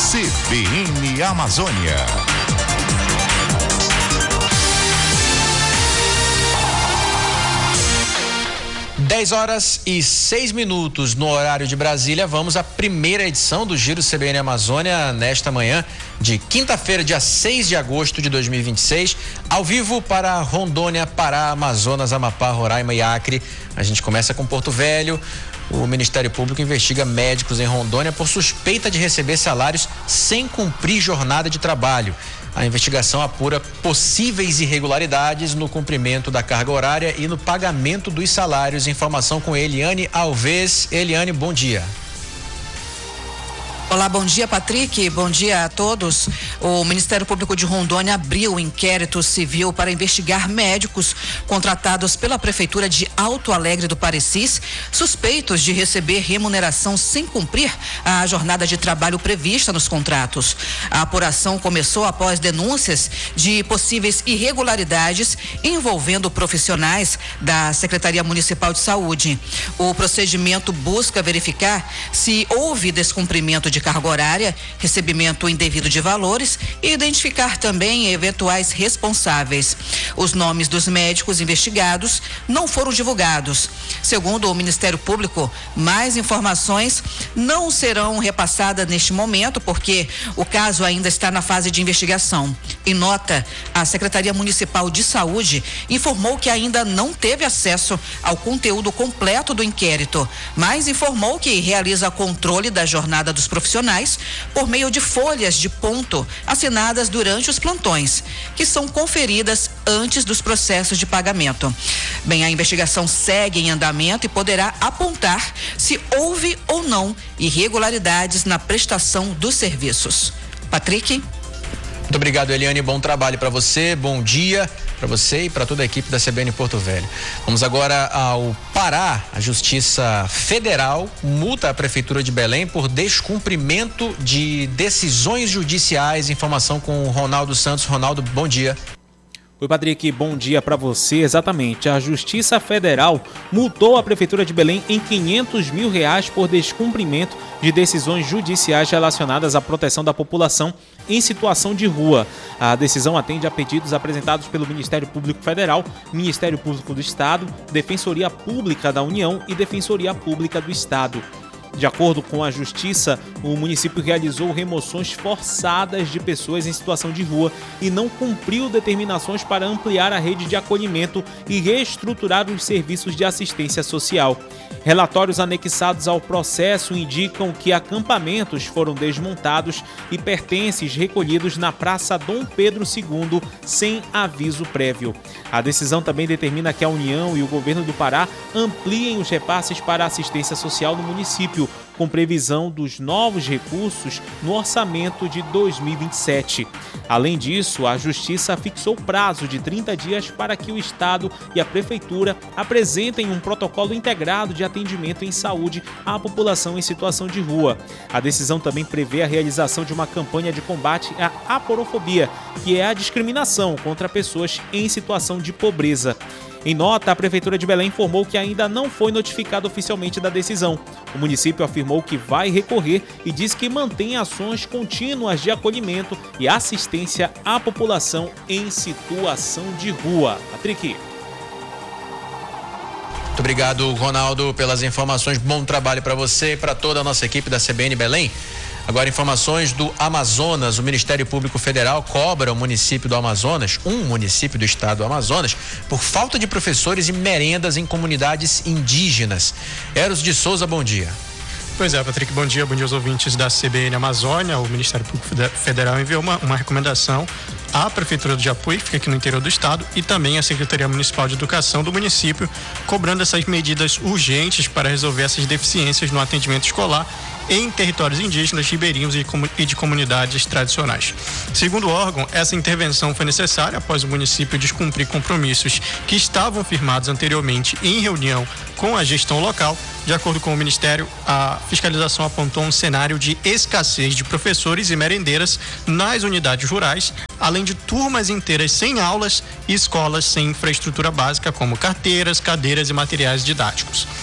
CBN Amazônia. 10h06 no horário de Brasília. Vamos à primeira edição do Giro CBN Amazônia nesta manhã de quinta-feira, dia 6 de agosto de 2026, ao vivo para Rondônia, Pará, Amazonas, Amapá, Roraima e Acre. A gente começa com Porto Velho. O Ministério Público investiga médicos em Rondônia por suspeita de receber salários sem cumprir jornada de trabalho. A investigação apura possíveis irregularidades no cumprimento da carga horária e no pagamento dos salários. Informação com Eliane Alves. Eliane, bom dia. Olá, bom dia, Patrick. Bom dia a todos. O Ministério Público de Rondônia abriu um inquérito civil para investigar médicos contratados pela Prefeitura de Alto Alegre do Parecis, suspeitos de receber remuneração sem cumprir a jornada de trabalho prevista nos contratos. A apuração começou após denúncias de possíveis irregularidades envolvendo profissionais da Secretaria Municipal de Saúde. O procedimento busca verificar se houve descumprimento de carga horária, recebimento indevido de valores e identificar também eventuais responsáveis. Os nomes dos médicos investigados não foram divulgados. Segundo o Ministério Público, mais informações não serão repassadas neste momento porque o caso ainda está na fase de investigação. Em nota, a Secretaria Municipal de Saúde informou que ainda não teve acesso ao conteúdo completo do inquérito, mas informou que realiza controle da jornada dos profissionais por meio de folhas de ponto assinadas durante os plantões, que são conferidas antes dos processos de pagamento. Bem, a investigação segue em andamento e poderá apontar se houve ou não irregularidades na prestação dos serviços. Patrick? Muito obrigado, Eliane. Bom trabalho para você. Bom dia para você e para toda a equipe da CBN Porto Velho. Vamos agora ao Pará. A Justiça Federal multa a Prefeitura de Belém por descumprimento de decisões judiciais. Informação com o Ronaldo Santos. Ronaldo, bom dia. Oi, Patrick, bom dia para você. Exatamente, a Justiça Federal multou a Prefeitura de Belém em R$500 mil por descumprimento de decisões judiciais relacionadas à proteção da população em situação de rua. A decisão atende a pedidos apresentados pelo Ministério Público Federal, Ministério Público do Estado, Defensoria Pública da União e Defensoria Pública do Estado. De acordo com a Justiça, o município realizou remoções forçadas de pessoas em situação de rua e não cumpriu determinações para ampliar a rede de acolhimento e reestruturar os serviços de assistência social. Relatórios anexados ao processo indicam que acampamentos foram desmontados e pertences recolhidos na Praça Dom Pedro II sem aviso prévio. A decisão também determina que a União e o governo do Pará ampliem os repasses para a assistência social no município, com previsão dos novos recursos no orçamento de 2027. Além disso, a Justiça fixou prazo de 30 dias para que o Estado e a Prefeitura apresentem um protocolo integrado de atendimento em saúde à população em situação de rua. A decisão também prevê a realização de uma campanha de combate à aporofobia, que é a discriminação contra pessoas em situação de pobreza. Em nota, a Prefeitura de Belém informou que ainda não foi notificado oficialmente da decisão. O município afirmou que vai recorrer e diz que mantém ações contínuas de acolhimento e assistência à população em situação de rua. Patrick. Muito obrigado, Ronaldo, pelas informações. Bom trabalho para você e para toda a nossa equipe da CBN Belém. Agora, informações do Amazonas. O Ministério Público Federal cobra o município do Amazonas, um município do estado do Amazonas, por falta de professores e merendas em comunidades indígenas. Eros de Souza, bom dia. Pois é, Patrick, bom dia aos ouvintes da CBN Amazônia. O Ministério Público Federal enviou uma recomendação à Prefeitura de Japuí, que fica aqui no interior do estado, e também à Secretaria Municipal de Educação do município, cobrando essas medidas urgentes para resolver essas deficiências no atendimento escolar em territórios indígenas, ribeirinhos e de comunidades tradicionais. Segundo o órgão, essa intervenção foi necessária após o município descumprir compromissos que estavam firmados anteriormente em reunião com a gestão local. De acordo com o Ministério, a fiscalização apontou um cenário de escassez de professores e merendeiras nas unidades rurais, além de turmas inteiras sem aulas e escolas sem infraestrutura básica, como carteiras, cadeiras e materiais didáticos.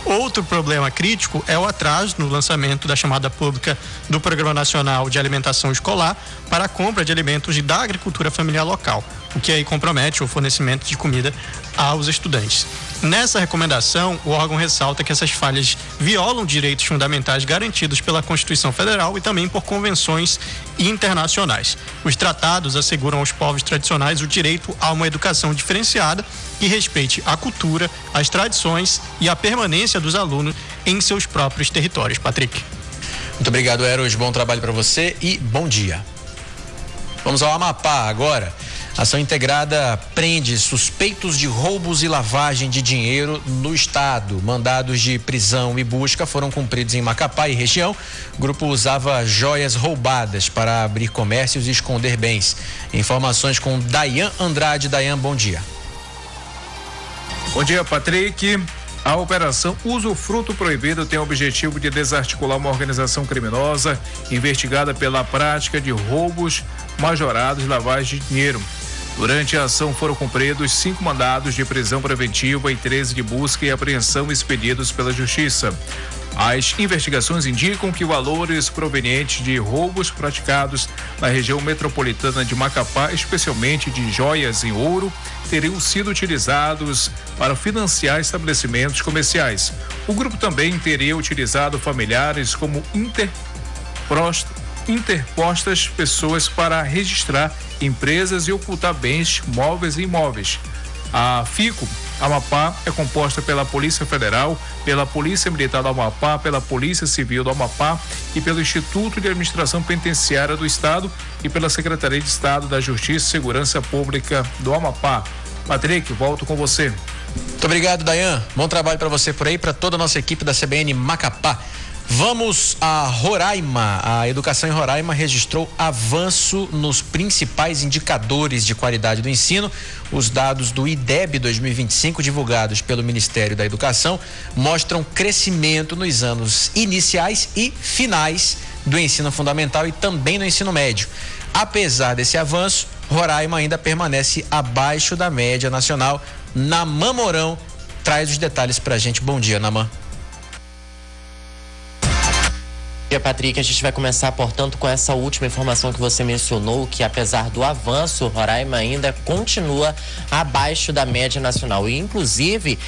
Outro problema crítico é o atraso no lançamento da chamada pública do Programa Nacional de Alimentação Escolar para a compra de alimentos da agricultura familiar local, o que aí compromete o fornecimento de comida aos estudantes. Nessa recomendação, o órgão ressalta que essas falhas violam direitos fundamentais garantidos pela Constituição Federal e também por convenções internacionais. Os tratados asseguram aos povos tradicionais o direito a uma educação diferenciada que respeite a cultura, as tradições e a permanência dos alunos em seus próprios territórios. Patrick. Muito obrigado, Eros. Bom trabalho para você e bom dia. Vamos ao Amapá agora. Ação integrada prende suspeitos de roubos e lavagem de dinheiro no estado. Mandados de prisão e busca foram cumpridos em Macapá e região. O grupo usava joias roubadas para abrir comércios e esconder bens. Informações com Dayan Andrade. Dayan, bom dia. Bom dia, Patrick. A operação Usufruto Proibido tem o objetivo de desarticular uma organização criminosa investigada pela prática de roubos majorados e lavagem de dinheiro. Durante a ação foram cumpridos 5 mandados de prisão preventiva e 13 de busca e apreensão expedidos pela Justiça. As investigações indicam que valores provenientes de roubos praticados na região metropolitana de Macapá, especialmente de joias em ouro, teriam sido utilizados para financiar estabelecimentos comerciais. O grupo também teria utilizado familiares como interpostas pessoas para registrar empresas e ocultar bens móveis e imóveis. A FICO Amapá é composta pela Polícia Federal, pela Polícia Militar do Amapá, pela Polícia Civil do Amapá e pelo Instituto de Administração Penitenciária do Estado e pela Secretaria de Estado da Justiça e Segurança Pública do Amapá. Patrick, volto com você. Muito obrigado, Dayan. Bom trabalho para você por aí, para toda a nossa equipe da CBN Macapá. Vamos a Roraima. A educação em Roraima registrou avanço nos principais indicadores de qualidade do ensino. Os dados do IDEB 2025, divulgados pelo Ministério da Educação, mostram crescimento nos anos iniciais e finais do ensino fundamental e também no ensino médio. Apesar desse avanço, Roraima ainda permanece abaixo da média nacional. Naman Mourão traz os detalhes pra gente. Bom dia, Naman. Patrick, a gente vai começar, portanto, com essa última informação que você mencionou, que apesar do avanço, Roraima ainda continua abaixo da média nacional. E, inclusive,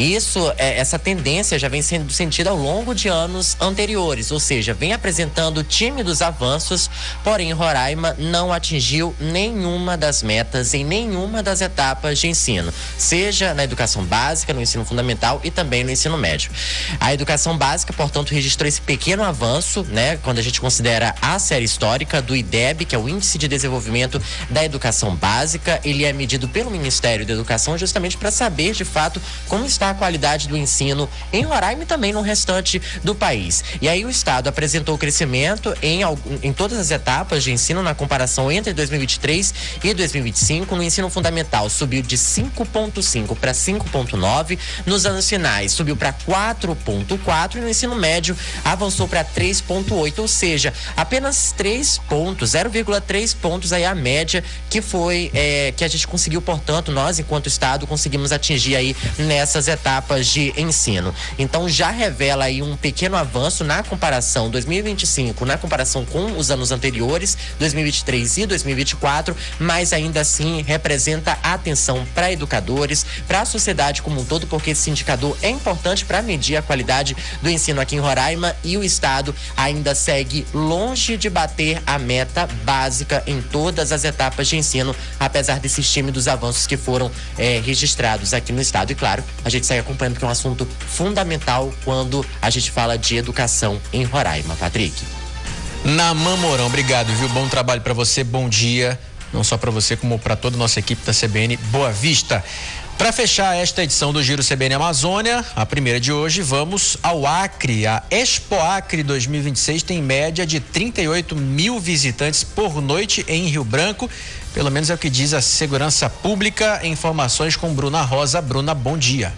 essa tendência já vem sendo sentida ao longo de anos anteriores, ou seja, vem apresentando tímidos avanços, porém Roraima não atingiu nenhuma das metas em nenhuma das etapas de ensino, seja na educação básica, no ensino fundamental e também no ensino médio. A educação básica, portanto, registrou esse pequeno avanço, né, quando a gente considera a série histórica do IDEB, que é o Índice de Desenvolvimento da Educação Básica. Ele é medido pelo Ministério da Educação justamente para saber, de fato, como está a qualidade do ensino em Roraima e também no restante do país. E aí o Estado apresentou crescimento em todas as etapas de ensino na comparação entre 2023 e 2025. No ensino fundamental subiu de 5,5 para 5,9. Nos anos finais subiu para 4,4 e no ensino médio avançou para 3,8, ou seja, apenas 3 pontos, 0,3 pontos aí a média que foi, que a gente conseguiu, portanto, nós enquanto Estado conseguimos atingir aí nessas etapas de ensino. Então já revela aí um pequeno avanço na comparação 2025, na comparação com os anos anteriores, 2023 e 2024, mas ainda assim representa atenção para educadores, para a sociedade como um todo, porque esse indicador é importante para medir a qualidade do ensino aqui em Roraima e o Estado ainda segue longe de bater a meta básica em todas as etapas de ensino, apesar desses tímidos avanços que foram registrados aqui no estado. E claro, a gente segue acompanhando, que é um assunto fundamental quando a gente fala de educação em Roraima. Patrick. Naman Mourão, obrigado, viu? Bom trabalho para você, bom dia, não só para você como para toda a nossa equipe da CBN Boa Vista. Para fechar esta edição do Giro CBN Amazônia, a primeira de hoje, vamos ao Acre. A Expo Acre 2026 tem média de 38 mil visitantes por noite em Rio Branco. Pelo menos é o que diz a Segurança Pública. Informações com Bruna Rosa. Bruna, bom dia.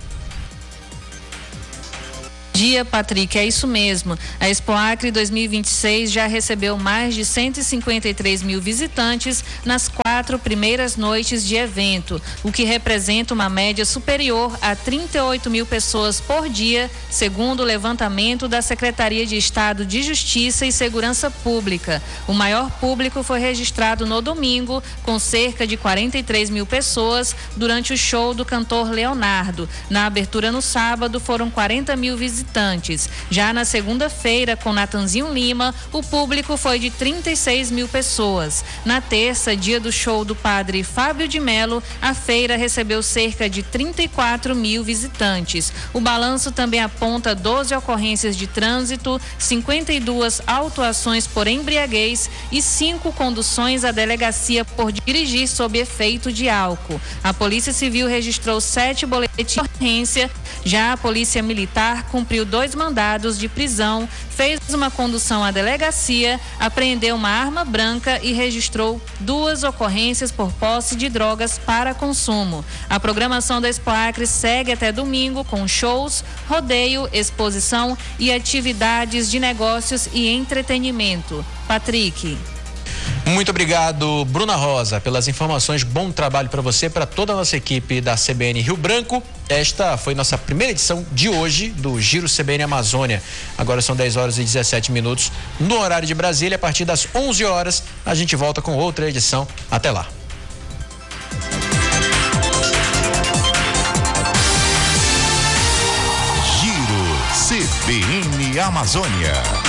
Dia, Patrick, é isso mesmo. A Expo Acre 2026 já recebeu mais de 153 mil visitantes nas 4 4 primeiras noites de evento, o que representa uma média superior a 38 mil pessoas por dia, segundo o levantamento da Secretaria de Estado de Justiça e Segurança Pública. O maior público foi registrado no domingo, com cerca de 43 mil pessoas, durante o show do cantor Leonardo. Na abertura no sábado, foram 40 mil visitantes. Já na segunda-feira, com Natanzinho Lima, o público foi de 36 mil pessoas. Na terça, dia do show do padre Fábio de Melo, a feira recebeu cerca de 34 mil visitantes. O balanço também aponta 12 ocorrências de trânsito, 52 autuações por embriaguez e 5 conduções à delegacia por dirigir sob efeito de álcool. A Polícia Civil registrou 7 boletins de ocorrência. Já a Polícia Militar cumpriu 2 mandados de prisão, fez uma condução à delegacia, apreendeu uma arma branca e registrou 2 ocorrências por posse de drogas para consumo. A programação da Expoacre segue até domingo com shows, rodeio, exposição e atividades de negócios e entretenimento. Patrick. Muito obrigado, Bruna Rosa, pelas informações. Bom trabalho para você, para toda a nossa equipe da CBN Rio Branco. Esta foi nossa primeira edição de hoje do Giro CBN Amazônia. Agora são 10 horas e 17 minutos no horário de Brasília. A partir das 11 horas a gente volta com outra edição. Até lá. Giro CBN Amazônia.